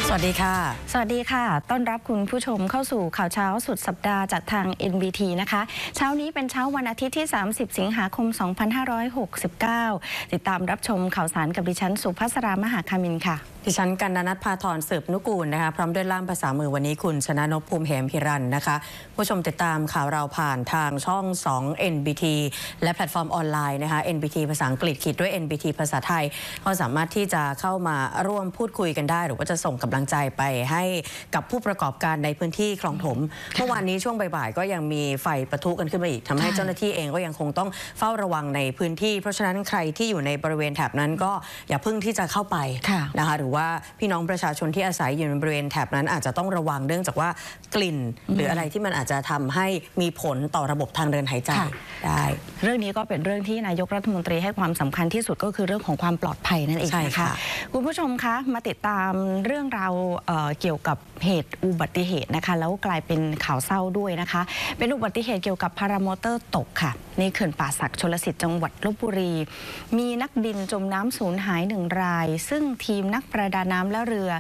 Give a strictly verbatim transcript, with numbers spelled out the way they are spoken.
สวัสดีค่ะสวัสดีค่ะต้อนรับคุณผู้ชมเข้าสู่ข่าวเช้าสุดสัปดาห์จากทาง เอ็น บี ที นะคะเช้านี้เป็นเช้าวันอาทิตย์ที่ สามสิบ สิงหาคม สองพันห้าร้อยหกสิบเก้า ติดตามรับชมข่าวสารกับดิฉันสุภัสรามหาคามินค่ะดิฉันกันนัทพาธรสืบนุกูลนะคะพร้อมด้วยล่ามภาษามือวันนี้คุณชนะนพภูมิเหมพิรันนะคะผู้ชมติดตามข่าวเราผ่านทางช่อง สอง เอ็น บี ที และแพลตฟอร์มออนไลน์นะคะ เอ็น บี ที ภาษาอังกฤษขีดด้วย เอ็น บี ที ภาษาไทยก็สามารถที่จะเข้ามาร่วมพูดคุยกันได้หรือว่าจะส่งกำลังใจไปให้กับผู้ประกอบการในพื้นที่คลองถมเมื่อวานนี้ช่วงบ่ายๆก็ยังมีไฟปะทุกันขึ้นมาอีกทำให้เจ้าหน้าที่เองก็ยังคงต้องเฝ้าระวังในพื้นที่เพราะฉะนั้นใครที่อยู่ในบริเวณแถบนั้นก็อย่าเพิ่งที่จะเข้าไปนะคะหรือว่าพี่น้องประชาชนที่อาศัยอยู่ในบริเวณแถบนั้นอาจจะต้องระวังเนื่องจากว่ากลิ่นหรืออะไรที่มันอาจจะทำให้มีผลต่อระบบทางเดินหายใจได้เรื่องนี้ก็เป็นเรื่องที่นายกรัฐมนตรีให้ความสำคัญที่สุดก็คือเรื่องของความปลอดภัยนั่นเองนะคะคุณผู้ชมคะมาติดตามเรื่องราว เ, เกี่ยวกับเหตุอุบัติเหตุนะคะแล้วกลายเป็นข่าวเศร้าด้วยนะคะเป็นอุบัติเหตุเกี่ยวกับพารามอเตอร์ตกค่ะในเขื่อนป่าสักชลสิทธิ์จังหวัดลพบุรีมีนักบินจมน้ำสูญหายหนึ่งรายซึ่งทีมนักประดาน้ำและเรือ